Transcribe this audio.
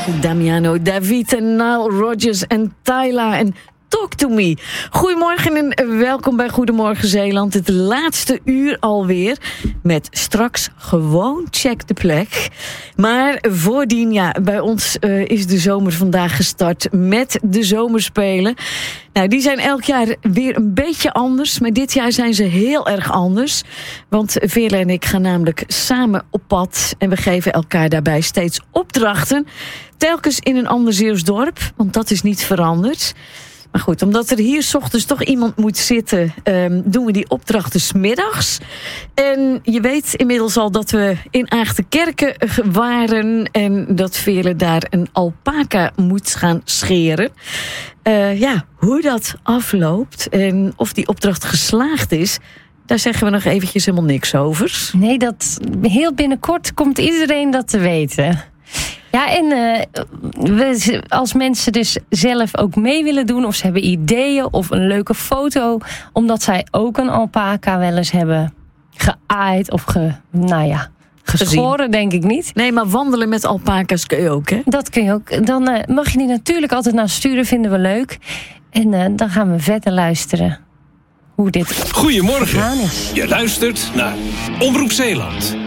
Damiano David en Nile Rodgers en Tyla en Talk to Me. Goedemorgen en welkom bij Goedemorgen Zeeland. Het laatste uur alweer. Met straks gewoon Check de Plek. Maar voordien, ja, bij ons is de zomer vandaag gestart met de zomerspelen. Nou, die zijn elk jaar weer een beetje anders. Maar dit jaar zijn ze heel erg anders. Want Veerle en ik gaan namelijk samen op pad. En we geven elkaar daarbij steeds opdrachten. Telkens in een ander Zeeuws dorp. Want dat is niet veranderd. Maar goed, omdat er hier 's ochtends toch iemand moet zitten, doen we die opdrachten 's middags. En je weet inmiddels al dat we in Aagtenkerken waren en dat Veerle daar een alpaca moet gaan scheren. Hoe dat afloopt en of die opdracht geslaagd is, daar zeggen we nog eventjes helemaal niks over. Nee, dat heel binnenkort komt iedereen dat te weten. Ja, en als mensen dus zelf ook mee willen doen, of ze hebben ideeën of een leuke foto, omdat zij ook een alpaca wel eens hebben geaaid of geschoren, denk ik niet. Nee, maar wandelen met alpaca's kun je ook, hè? Dat kun je ook. Dan mag je die natuurlijk altijd naar sturen, vinden we leuk. En dan gaan we verder luisteren hoe dit Goedemorgen. gegaan is. Je luistert naar Omroep Zeeland.